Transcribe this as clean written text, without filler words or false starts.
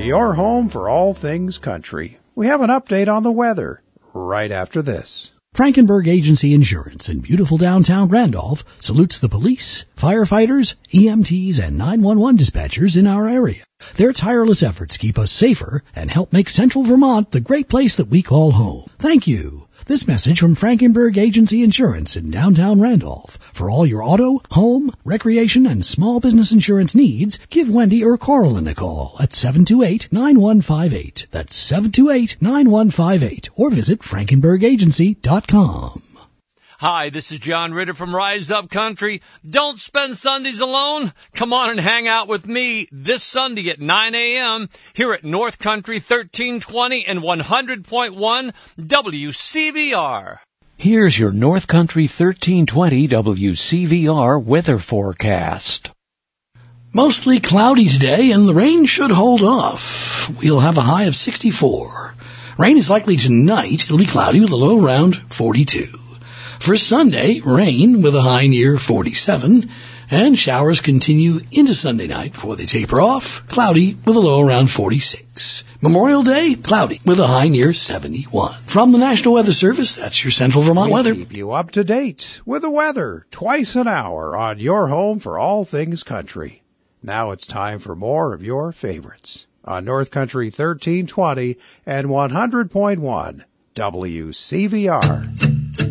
your home for all things country. We have an update on the weather right after this. Frankenberg Agency Insurance in beautiful downtown Randolph salutes the police, firefighters, EMTs, and 911 dispatchers in our area. Their tireless efforts keep us safer and help make Central Vermont the great place that we call home. Thank you. This message from Frankenberg Agency Insurance in downtown Randolph. For all your auto, home, recreation, and small business insurance needs, give Wendy or Carlin a call at 728-9158. That's 728-9158. Or visit frankenbergagency.com. Hi, this is John Ritter from Rise Up Country. Don't spend Sundays alone. Come on and hang out with me this Sunday at 9 a.m. here at North Country 1320 and 100.1 WCVR. Here's your North Country 1320 WCVR weather forecast. Mostly cloudy today, and the rain should hold off. We'll have a high of 64. Rain is likely tonight. It'll be cloudy with a low around 42. For Sunday, rain with a high near 47, and showers continue into Sunday night before they taper off, cloudy with a low around 46. Memorial Day, cloudy with a high near 71. From the National Weather Service, that's your Central Vermont weather. Keep you up to date with the weather twice an hour on your home for all things country. Now it's time for more of your favorites on North Country 1320 and 100.1 WCVR.